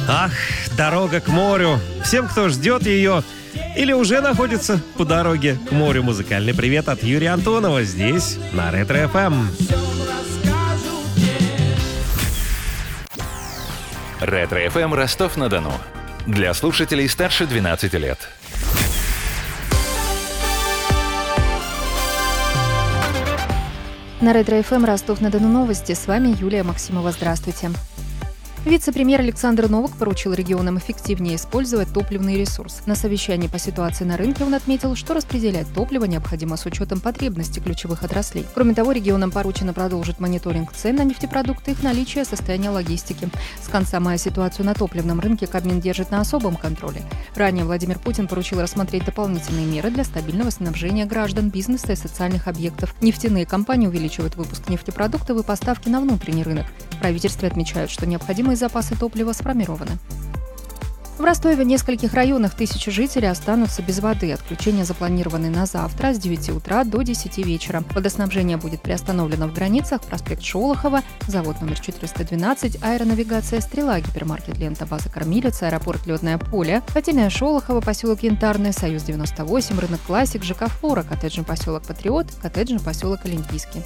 Ах, дорога к морю. Всем, кто ждет ее или уже находится по дороге к морю, музыкальный привет от Юрия Антонова здесь, на Ретро-ФМ. Ретро-ФМ Ростов-на-Дону. Для слушателей старше 12 лет. На Ретро-ФМ Ростов-на-Дону новости. С вами Юлия Максимова. Здравствуйте. Вице-премьер Александр Новак поручил регионам эффективнее использовать топливный ресурс. На совещании по ситуации на рынке он отметил, что распределять топливо необходимо с учетом потребностей ключевых отраслей. Кроме того, регионам поручено продолжить мониторинг цен на нефтепродукты, их наличие, состояние логистики. С конца мая ситуацию на топливном рынке Кабмин держит на особом контроле. Ранее Владимир Путин поручил рассмотреть дополнительные меры для стабильного снабжения граждан, бизнеса и социальных объектов. Нефтяные компании увеличивают выпуск нефтепродуктов и поставки на внутренний рынок. В правительстве отмечают, что необходимые запасы топлива сформированы. В Ростове в нескольких районах тысячи жителей останутся без воды. Отключения запланированы на завтра с 9 утра до 10 вечера. Водоснабжение будет приостановлено в границах: проспект Шолохова, завод номер 412, аэронавигация «Стрела», гипермаркет «Лента», база «Кормилица», аэропорт «Летное поле», котельная Шолохова, поселок Янтарный, Союз-98, рынок «Классик», ЖК «Флора», коттеджный поселок «Патриот», коттеджный поселок «Олимпийский».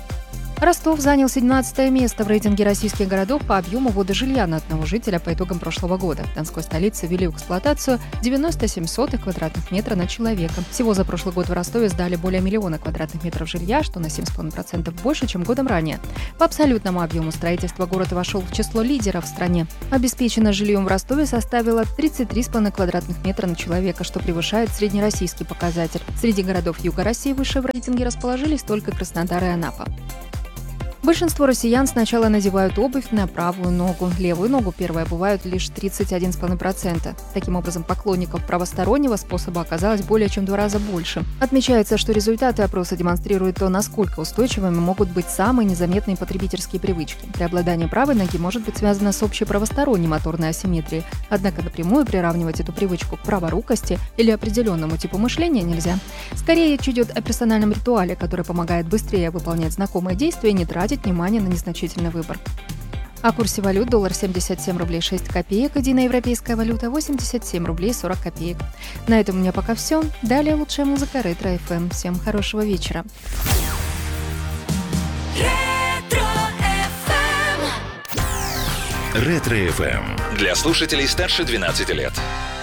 Ростов занял 17 место в рейтинге российских городов по объему ввода жилья на одного жителя по итогам прошлого года. В Донской столице ввели в эксплуатацию 97 квадратных метра на человека. Всего за прошлый год в Ростове сдали более 1 миллиона квадратных метров жилья, что на 7,5% больше, чем годом ранее. По абсолютному объему строительства город вошел в число лидеров в стране. Обеспеченность жильем в Ростове составила 33,5 квадратных метра на человека, что превышает среднероссийский показатель. Среди городов Юга России выше в рейтинге расположились только Краснодар и Анапа. Большинство россиян сначала надевают обувь на правую ногу. Левую ногу первой обувают лишь 31,5%. Таким образом, поклонников правостороннего способа оказалось более чем в 2 раза больше. Отмечается, что результаты опроса демонстрируют то, насколько устойчивыми могут быть самые незаметные потребительские привычки. Преобладание правой ноги может быть связано с общей правосторонней моторной асимметрией. Однако напрямую приравнивать эту привычку к праворукости или определенному типу мышления нельзя. Скорее, речь идет о персональном ритуале, который помогает быстрее выполнять знакомые действия и не тратить внимание на незначительный выбор. О курсе валют: доллар 77 рублей 6 копеек, единая европейская валюта 87 рублей 40 копеек. На этом у меня пока все. Далее лучшая музыка Ретро-ФМ. Всем хорошего вечера. Ретро-ФМ. Для слушателей старше 12 лет.